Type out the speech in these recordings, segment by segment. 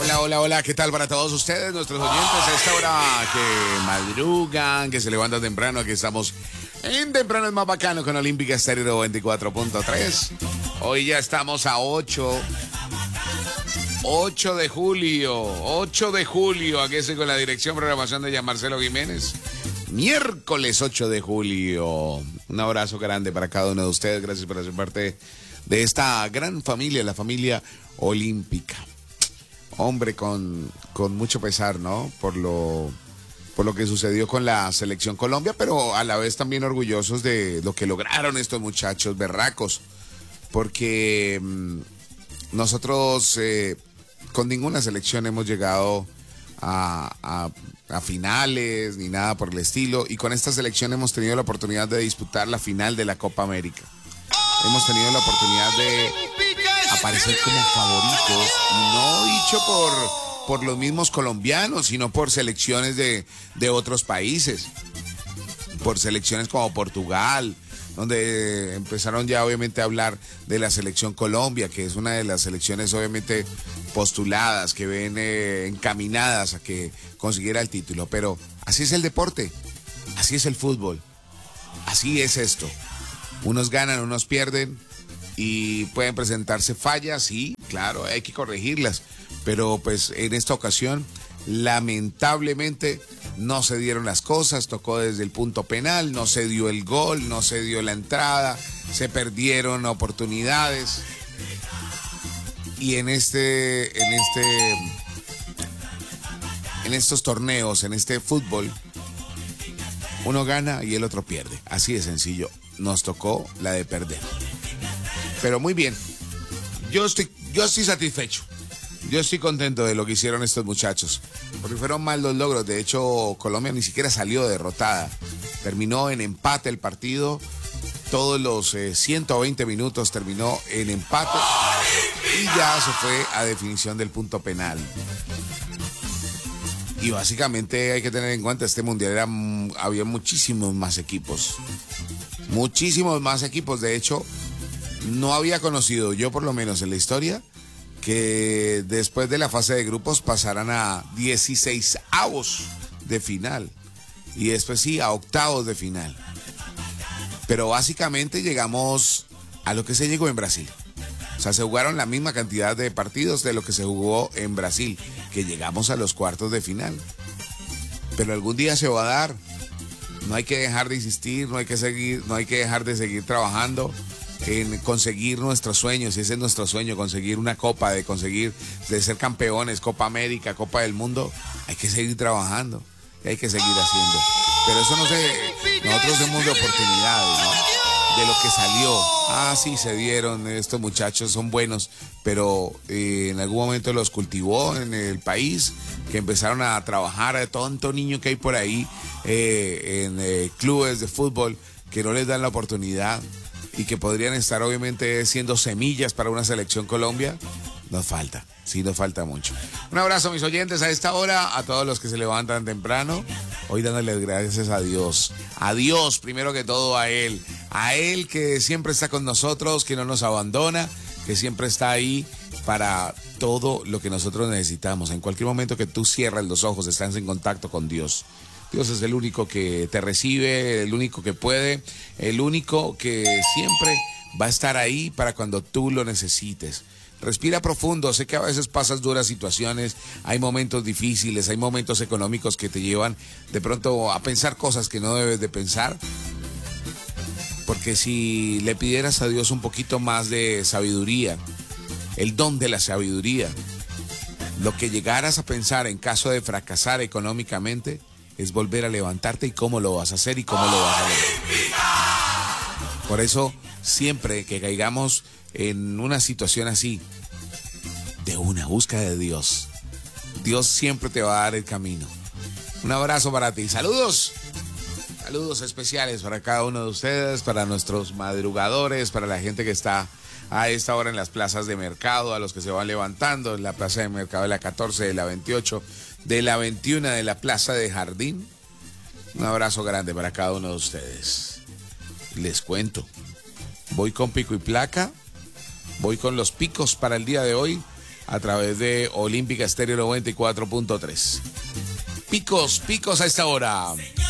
Hola, hola, hola, ¿qué tal para todos ustedes, nuestros oyentes? A esta hora que madrugan, que se levantan temprano, aquí estamos en Temprano es más bacano con Olímpica Estéreo 24.3. Hoy ya estamos a 8 de julio, aquí estoy con la dirección de programación de Marcelo Jiménez. Miércoles 8 de julio. Un abrazo grande para cada uno de ustedes, gracias por hacer parte de esta gran familia, la familia olímpica. Hombre, con mucho pesar, ¿no? Por lo que sucedió con la selección Colombia, pero a la vez también orgullosos de lo que lograron estos muchachos berracos, porque nosotros con ninguna selección hemos llegado a finales ni nada por el estilo, y con esta selección hemos tenido la oportunidad de disputar la final de la Copa América. Hemos tenido la oportunidad de aparecer como favoritos, no dicho por los mismos colombianos, sino por selecciones de otros países, por selecciones como Portugal, donde empezaron ya obviamente a hablar de la selección Colombia, que es una de las selecciones obviamente postuladas, que ven encaminadas a que consiguiera el título. Pero así es el deporte, así es el fútbol, así es esto. Unos ganan, unos pierden y pueden presentarse fallas, sí, claro, hay que corregirlas, pero pues en esta ocasión lamentablemente no se dieron las cosas, tocó desde el punto penal, no se dio el gol, no se dio la entrada, se perdieron oportunidades. Y en estos torneos, en este fútbol, uno gana y el otro pierde, así de sencillo. Nos tocó la de perder. Pero muy bien, yo estoy satisfecho. Yo estoy contento de lo que hicieron estos muchachos, porque fueron mal los logros. De hecho, Colombia ni siquiera salió derrotada. Terminó en empate el partido. Todos los 120 minutos terminó en empate. Y ya se fue a definición del punto penal. Y básicamente hay que tener en cuenta, este mundial había muchísimos más equipos. Muchísimos más equipos. De hecho, no había conocido, yo por lo menos en la historia, que después de la fase de grupos pasaran a 16avos de final. Y después sí, a octavos de final. Pero básicamente llegamos a lo que se llegó en Brasil. O sea, se jugaron la misma cantidad de partidos de lo que se jugó en Brasil, que llegamos a los cuartos de final. Pero algún día se va a dar. No hay que dejar de insistir, no hay que dejar de seguir trabajando en conseguir nuestros sueños. Ese es nuestro sueño, conseguir una copa, de ser campeones, Copa América, Copa del Mundo. Hay que seguir trabajando y hay que seguir haciendo. Pero eso nosotros vemos de oportunidades, ¿no? De lo que salió. Sí, se dieron, estos muchachos son buenos, pero en algún momento los cultivó en el país, que empezaron a trabajar, tanto niño que hay por ahí en clubes de fútbol que no les dan la oportunidad y que podrían estar obviamente siendo semillas para una selección Colombia. Nos falta, sí, nos falta mucho. Un abrazo a mis oyentes a esta hora, a todos los que se levantan temprano, hoy dándoles gracias a Dios. A Dios, primero que todo, a Él que siempre está con nosotros, que no nos abandona, que siempre está ahí para todo lo que nosotros necesitamos. En cualquier momento que tú cierras los ojos, estás en contacto con Dios. Dios es el único que te recibe, el único que puede, el único que siempre va a estar ahí para cuando tú lo necesites. Respira profundo, sé que a veces pasas duras situaciones, hay momentos difíciles, hay momentos económicos que te llevan de pronto a pensar cosas que no debes de pensar. Porque si le pidieras a Dios un poquito más de sabiduría, el don de la sabiduría, lo que llegaras a pensar en caso de fracasar económicamente es volver a levantarte y cómo lo vas a hacer y cómo lo vas a lograr. Por eso, siempre que caigamos en una situación así, de una búsqueda de Dios, Dios siempre te va a dar el camino. Un abrazo para ti. Saludos. Saludos especiales para cada uno de ustedes, para nuestros madrugadores, para la gente que está a esta hora en las plazas de mercado, a los que se van levantando en la plaza de mercado de la 14, de la 28, de la 21, de la plaza de Jardín. Un abrazo grande para cada uno de ustedes. Les cuento, voy con pico y placa, voy con los picos para el día de hoy. a través de Olímpica Estéreo 94.3. Picos a esta hora.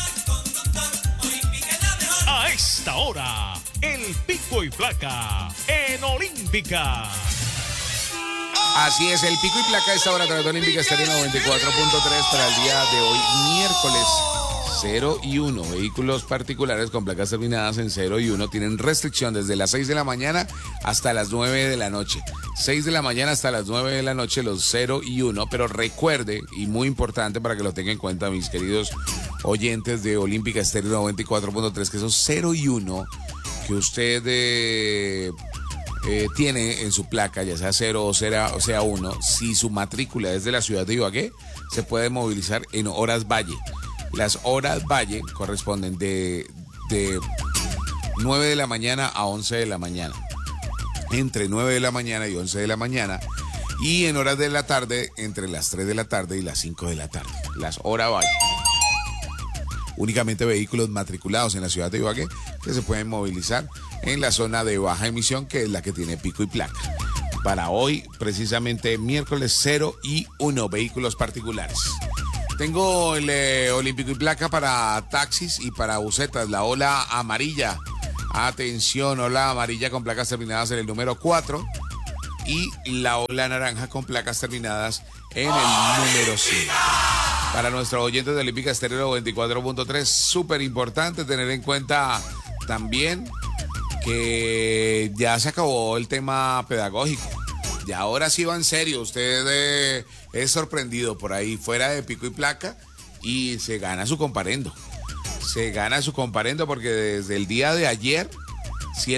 A esta hora, el pico y placa en Olímpica. Así es, el pico y placa a esta hora a través de Olímpica Estéreo 94.3 para el día de hoy, miércoles 0 y 1. Vehículos particulares con placas terminadas en 0 y 1 tienen restricción desde las 6 de la mañana hasta las 9 de la noche. 6 de la mañana hasta las 9 de la noche los 0 y 1, pero recuerde, y muy importante para que lo tengan en cuenta mis queridos oyentes de Olímpica Estéreo 94.3, que esos 0 y 1 que usted tiene en su placa, ya sea 0 o sea 1, si su matrícula es de la ciudad de Ibagué, se puede movilizar en horas valle. Las horas valle corresponden de 9 de la mañana a 11 de la mañana. Entre 9 de la mañana y 11 de la mañana. Y en horas de la tarde, entre las 3 de la tarde y las 5 de la tarde. Las horas valle. Únicamente vehículos matriculados en la ciudad de Ibagué que se pueden movilizar en la zona de baja emisión, que es la que tiene pico y placa. Para hoy, precisamente miércoles 0 y 1, vehículos particulares. Tengo el Olímpico y placa para taxis y para busetas, la ola amarilla. Atención, ola amarilla con placas terminadas en el número 4 y la ola naranja con placas terminadas en el número 5. Para nuestros oyentes de Olímpica Estéreo 94.3, súper importante tener en cuenta también que ya se acabó el tema pedagógico. Y ahora sí va en serio, usted es sorprendido por ahí fuera de pico y placa y se gana su comparendo. Se gana su comparendo porque desde el día de ayer